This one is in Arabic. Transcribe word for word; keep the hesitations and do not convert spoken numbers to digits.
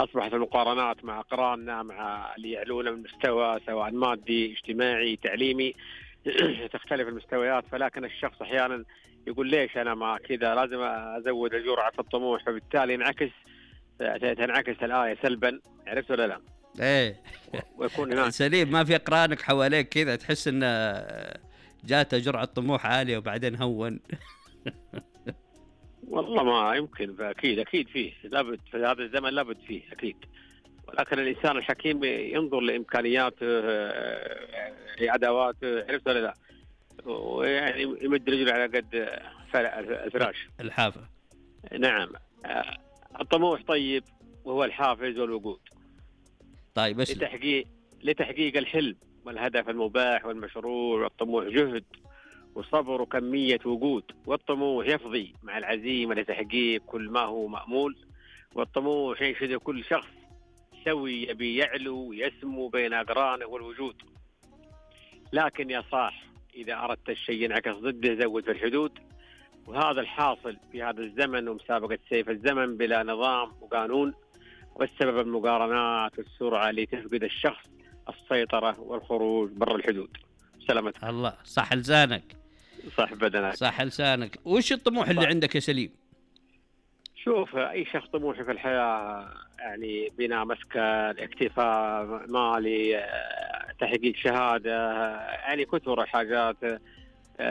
أصبحت المقارنات مع أقراننا، مع اللي يعلون من مستوى سواء مادي اجتماعي تعليمي تختلف المستويات. فلكن الشخص أحيانا يقول ليش أنا ما كذا، لازم أزود الجرعة في الطموح، فبالتالي ينعكس تنعكس الآية سلبا. عرفت ولا لا؟ ايه ويكون هناك سليم، ما في اقرانك حواليك كذا تحس ان جاته جرعة طموح عالية وبعدين هون. والله ما يمكن، فأكيد أكيد فيه لابد في هذا الزمن، لابد فيه أكيد. ولكن الإنسان الحكيم ينظر لإمكانياته، أدواته. عرفت ولا لا؟ ويعني يمد رجله على قد الفراش. الحافة. نعم. الطموح طيب، وهو الحافز والوقود. طيب اسلم. لتحقيق لتحقيق الحلم والهدف المباح والمشروع. والطموح جهد وصبر وكمية وجود، والطموح يفضي مع العزيمة لتحقيق كل ما هو مأمول. والطموح ينشد كل شخص سوي يبي يعلو ويسمو بين أقرانه والوجود. لكن يا صاح، إذا أردت الشيء ينعكس ضده زود في الحدود. وهذا الحاصل في هذا الزمن ومسابقة سيف الزمن بلا نظام وقانون، والسبب المقارنات والسرعة اللي تفقد الشخص السيطرة والخروج برا الحدود. سلامتك. الله، صح لسانك، صح بدنك، صح لسانك. وش الطموح اللي عندك يا سليم؟ شوف، أي شخص طموحه في الحياة يعني بناء مسكن، اكتفاء مالي، تحقيق شهادة، يعني كثر الحاجات،